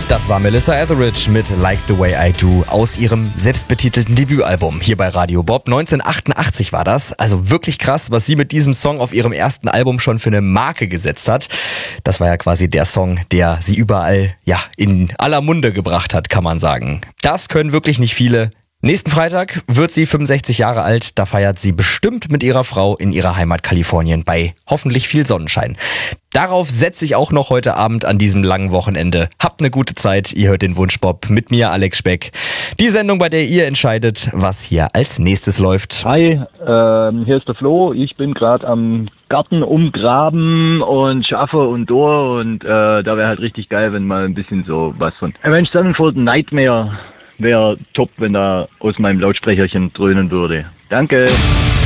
Das war Melissa Etheridge mit Like the Way I Do aus ihrem selbstbetitelten Debütalbum hier bei Radio Bob. 1988 war das. Also wirklich krass, was sie mit diesem Song auf ihrem ersten Album schon für eine Marke gesetzt hat. Das war ja quasi der Song, der sie überall, in aller Munde gebracht hat, kann man sagen. Das können wirklich nicht viele. Nächsten Freitag wird sie 65 Jahre alt. Da feiert sie bestimmt mit ihrer Frau in ihrer Heimat Kalifornien bei hoffentlich viel Sonnenschein. Darauf setze ich auch noch heute Abend an diesem langen Wochenende. Habt eine gute Zeit. Ihr hört den Wunschbob mit mir, Alex Speck. Die Sendung, bei der ihr entscheidet, was hier als nächstes läuft. Hi, hier ist der Flo. Ich bin gerade am Garten umgraben und schaffe und durch. Und da wäre halt richtig geil, wenn mal ein bisschen so was von Avenged Sevenfold Nightmare wäre top, wenn da aus meinem Lautsprecherchen dröhnen würde. Danke.